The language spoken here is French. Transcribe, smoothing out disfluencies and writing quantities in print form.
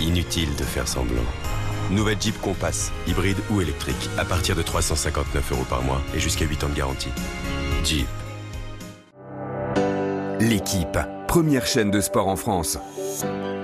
Inutile de faire semblant. Nouvelle Jeep Compass, hybride ou électrique, à partir de 359 € par mois et jusqu'à 8 ans de garantie. Jeep. L'équipe, première chaîne de sport en France.